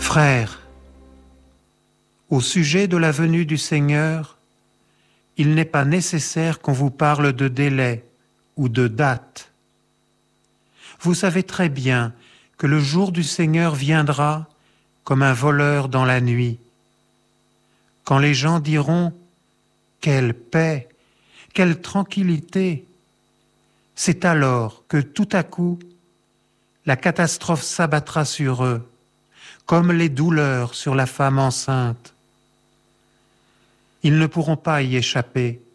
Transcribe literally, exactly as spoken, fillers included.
Frères, au sujet de la venue du Seigneur, il n'est pas nécessaire qu'on vous parle de délai ou de date. Vous savez très bien que le jour du Seigneur viendra comme un voleur dans la nuit. Quand les gens diront « Quelle paix, quelle tranquillité !» c'est alors que tout à coup, la catastrophe s'abattra sur eux, comme les douleurs sur la femme enceinte. Ils ne pourront pas y échapper.